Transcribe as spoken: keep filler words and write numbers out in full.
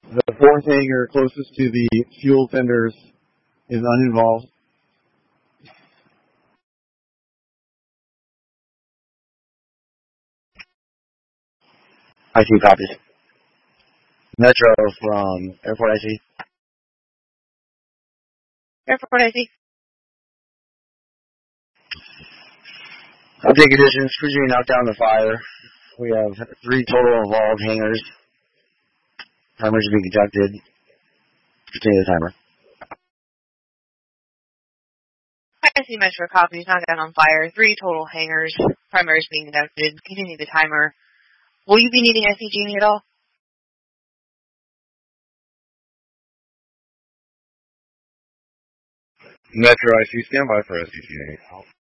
The fourth hangar closest to the fuel tenders is uninvolved. I see copies. Metro from Airport I C. Airport I C. Update conditions. Cruising knocked down the fire. We have three total involved hangars. Timers are being conducted. Continue the timer. I see Metro copies. Knocked down on fire. Three total hangars. Primaries being conducted. Continue the timer. Will you be needing S C G at all? Metro I C, stand by for S C G A.